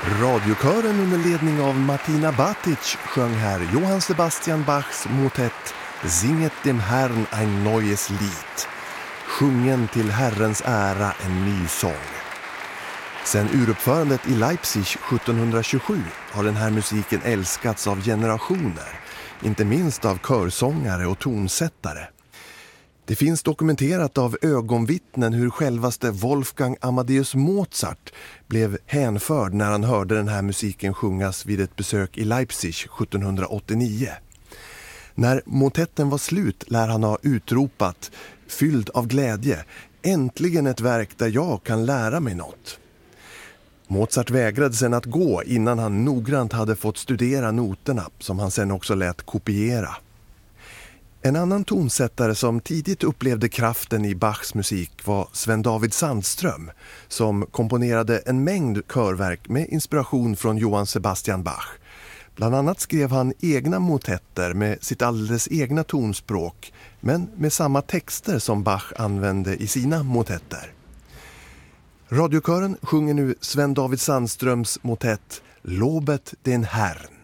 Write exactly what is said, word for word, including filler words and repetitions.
Radiokören under ledning av Martina Batic sjöng här Johann Sebastian Bachs motett Singet dem Herrn ein neues Lied, sjungen till Herrens ära en ny sång. Sen uruppförandet i Leipzig sjuttonhundratjugosju har den här musiken älskats av generationer, inte minst av körsångare och tonsättare. Det finns dokumenterat av ögonvittnen hur självaste Wolfgang Amadeus Mozart blev hänförd när han hörde den här musiken sjungas vid ett besök i Leipzig sjuttonhundraåttionio. När motetten var slut lär han ha utropat, fylld av glädje, äntligen ett verk där jag kan lära mig något. Mozart vägrade sen att gå innan han noggrant hade fått studera noterna som han sen också lät kopiera. En annan tonsättare som tidigt upplevde kraften i Bachs musik var Sven David Sandström, som komponerade en mängd körverk med inspiration från Johann Sebastian Bach. Bland annat skrev han egna motetter med sitt alldeles egna tonspråk, men med samma texter som Bach använde i sina motetter. Radiokören sjunger nu Sven David Sandströms motett Lobet den Herrn.